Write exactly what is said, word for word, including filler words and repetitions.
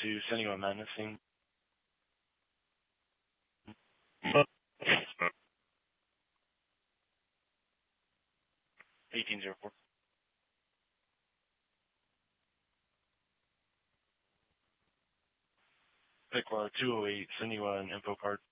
to send you a menacing. eighteen zero four. Pick uh, two oh eight, send you uh, an info card.